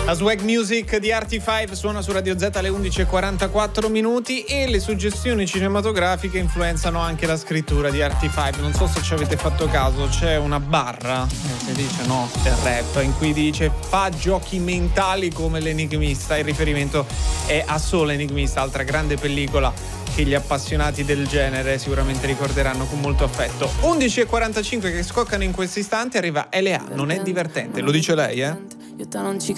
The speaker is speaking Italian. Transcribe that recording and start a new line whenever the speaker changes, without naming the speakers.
La swag music di Artie5 suona su Radio Z alle 11:44 minuti e le suggestioni cinematografiche influenzano anche la scrittura di Artie5. Non so se ci avete fatto caso, c'è una barra che dice no, del rap, in cui dice fa giochi mentali come l'Enigmista. Il riferimento è a Solo Enigmista, altra grande pellicola che gli appassionati del genere sicuramente ricorderanno con molto affetto. 11:45 che scoccano in questo istante, arriva LA, non è divertente, lo dice lei,
Io te non ci